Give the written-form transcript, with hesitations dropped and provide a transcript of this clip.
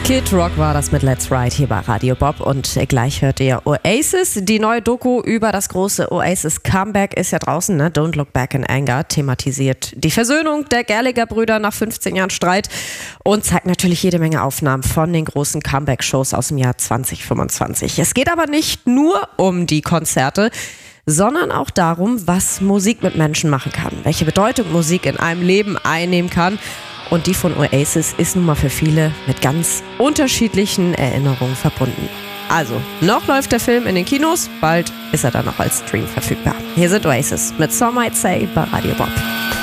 Kid Rock war das mit Let's Ride hier bei Radio Bob und gleich hört ihr Oasis. Die neue Doku über das große Oasis-Comeback ist ja draußen, ne? Don't Look Back in Anger, thematisiert die Versöhnung der Gallagher-Brüder nach 15 Jahren Streit und zeigt natürlich jede Menge Aufnahmen von den großen Comeback-Shows aus dem Jahr 2025. Es geht aber nicht nur um die Konzerte, sondern auch darum, was Musik mit Menschen machen kann, welche Bedeutung Musik in einem Leben einnehmen kann. Und die von Oasis ist nun mal für viele mit ganz unterschiedlichen Erinnerungen verbunden. Also, noch läuft der Film in den Kinos, bald ist er dann auch als Stream verfügbar. Hier sind Oasis mit Some Might Say bei Radio Bob.